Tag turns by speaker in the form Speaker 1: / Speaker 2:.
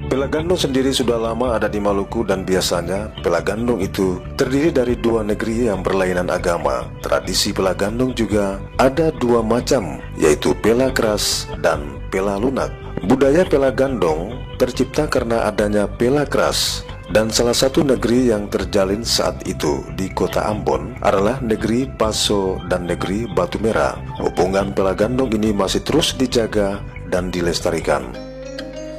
Speaker 1: Pelagandung sendiri sudah lama ada di Maluku dan biasanya pelagandung itu terdiri dari dua negeri yang berlainan agama. Tradisi pelagandung juga ada dua macam, yaitu pela keras dan pela lunak. Budaya pelagandung tercipta karena adanya pela keras, dan salah satu negeri yang terjalin saat itu di kota Ambon adalah negeri Paso dan negeri Batu Merah. Hubungan pelagandung ini masih terus dijaga dan dilestarikan.